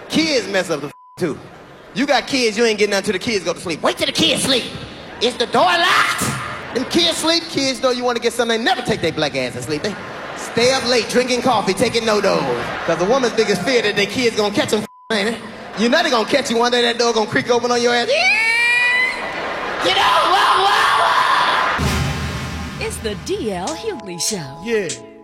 Kids mess up the too. You got kids, you ain't getting nothing till the kids go to sleep. Wait till the kids sleep. Is the door locked? Them kids sleep, kids know you want to get something, they never take their black ass to sleep. They stay up late drinking coffee, taking no-dos. Cause the woman's biggest fear that their kids gonna catch them, ain't it? You know they gonna catch you one day, that door gonna creak open on your ass. Get out! Whoa, whoa, whoa! It's the DL Hughley Show. Yeah.